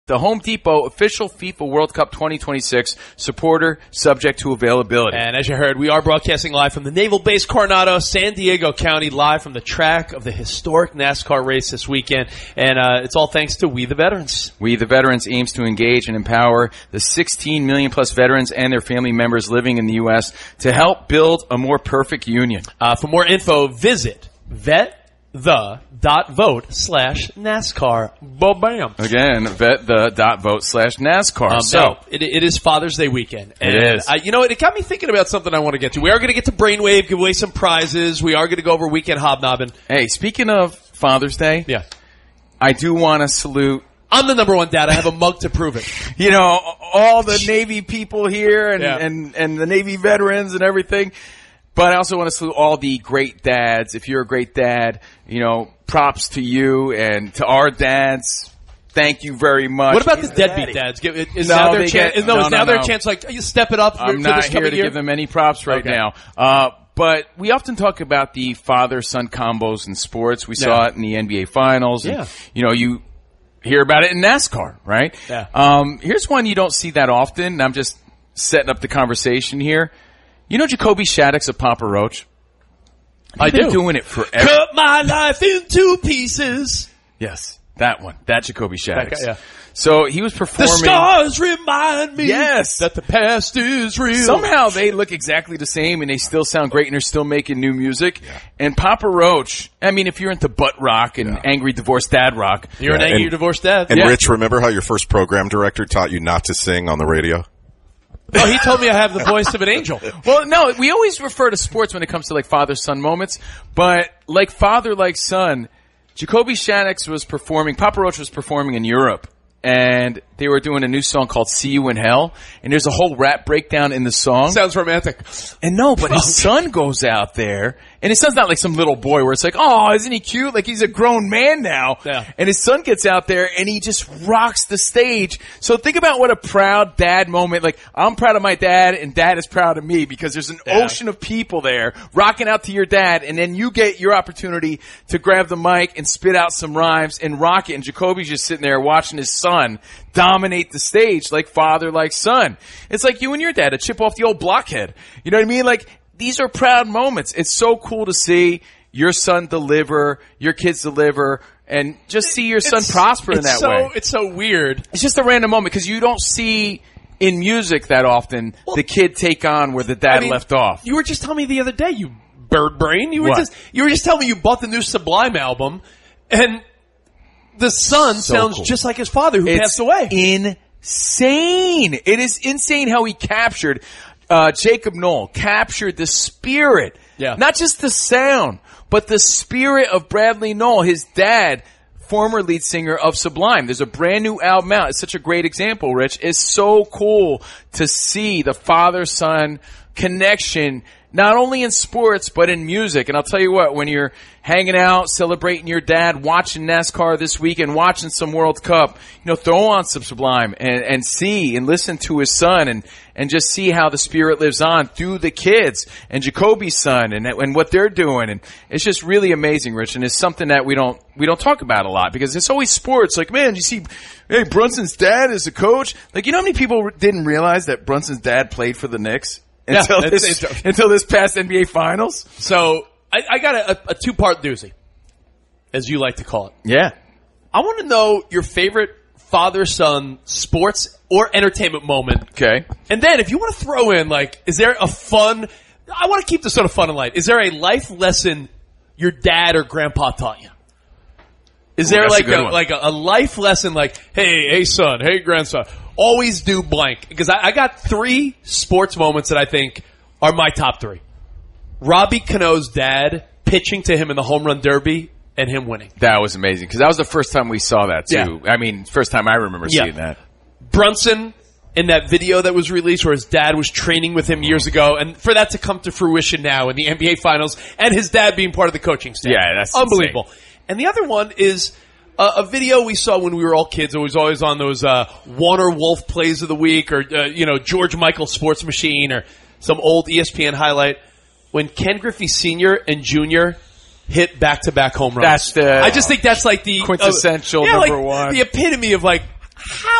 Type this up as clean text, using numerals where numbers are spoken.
the Home Depot official FIFA World Cup 2026 supporter, subject to availability. And as you heard, we are broadcasting live from the Naval Base Coronado, San Diego County, live from the track of the historic NASCAR race this weekend. And it's all thanks to We the Veterans. We the Veterans aims to engage and empower the 16 million plus veterans and their family members living in the U.S. to help build a more perfect union. For more info, visit VetThe.vote/NASCAR. Bam. Again, VetThe.vote/NASCAR. So it is Father's Day weekend. And it is. It got me thinking about something I want to get to. We are going to get to Brainwave, give away some prizes. We are going to go over weekend hobnobbing. Hey, speaking of Father's Day, yeah, I do want to salute. I'm the number one dad. I have a mug to prove it. All the Navy people here and the Navy veterans and everything. But I also want to salute all the great dads. If you're a great dad, props to you and to our dads. Thank you very much. What about the deadbeat dads? Is now their chance? Like, you step it up. I'm not here to give them any props right now. But we often talk about the father-son combos in sports. We saw it in the NBA Finals. And, you hear about it in NASCAR, right? Yeah. Here's one you don't see that often. And I'm just setting up the conversation here. You know Jacoby Shaddix of Papa Roach? He's been doing it forever. Cut my life into pieces. Yes, that one. That Jacoby Shaddix. Okay, yeah. So he was performing. The stars remind me that the past is real. Somehow they look exactly the same and they still sound great and they're still making new music. Yeah. And Papa Roach, if you're into butt rock and angry divorced dad rock. You're an angry divorced dad. And Rich, remember how your first program director taught you not to sing on the radio? Oh, he told me I have the voice of an angel. Well, no, we always refer to sports when it comes to like father-son moments, but like father, like son, Jacoby Shaddix was performing, Papa Roach was performing in Europe, and they were doing a new song called See You in Hell, and there's a whole rap breakdown in the song. Sounds romantic. And no, but his son goes out there, and his son's not like some little boy where it's like, oh, isn't he cute? Like he's a grown man now. Yeah. And his son gets out there, and he just rocks the stage. So think about what a proud dad moment. Like, I'm proud of my dad, and dad is proud of me, because there's an ocean of people there rocking out to your dad, and then you get your opportunity to grab the mic and spit out some rhymes and rock it. And Jacoby's just sitting there watching his son dominate the stage like father, like son. It's like you and your dad, a chip off the old blockhead. You know what I mean? Like, these are proud moments. It's so cool to see your son deliver, your kids deliver, and just see your son prosper in that way. It's so weird. It's just a random moment because you don't see in music that often the kid take on where the dad left off. You were just telling me the other day, you bird brain. You were just telling me you bought the new Sublime album, and the son sounds just like his father who passed away. Insane. It is insane how he captured, Jacob Knoll captured the spirit. Yeah. Not just the sound, but the spirit of Bradley Knoll, his dad, former lead singer of Sublime. There's a brand new album out. It's such a great example, Rich. It's so cool to see the father-son connection, not only in sports, but in music. And I'll tell you what, when you're hanging out, celebrating your dad, watching NASCAR this weekend, watching some World Cup, throw on some Sublime and see and listen to his son and just see how the spirit lives on through the kids and Jacoby's son and what they're doing. And it's just really amazing, Rich. And it's something that we don't talk about a lot because it's always sports. Like, man, you see, hey, Brunson's dad is a coach. Like, you know how many people didn't realize that Brunson's dad played for the Knicks? Until this past NBA Finals. So I got a two-part doozy, as you like to call it. Yeah. I want to know your favorite father-son sports or entertainment moment. Okay. And then if you want to throw in, like, is there a fun – I want to keep this sort of fun and light. Is there a life lesson your dad or grandpa taught you? Is there like a life lesson like, hey son, hey grandson, always do blank? Because I got 3 sports moments that I think are my top 3. Robbie Cano's dad pitching to him in the home run derby and him winning. That was amazing because that was the first time we saw that too. Yeah. I mean, first time I remember seeing that. Brunson in that video that was released where his dad was training with him years ago, and for that to come to fruition now in the NBA Finals and his dad being part of the coaching staff. Yeah, that's unbelievable. Insane. And the other one is a video we saw when we were all kids. It was always on those Warner Wolf plays of the week or George Michael Sports Machine or some old ESPN highlight when Ken Griffey Sr. and Jr. hit back-to-back home runs. I just think that's like the quintessential number one. The epitome of like how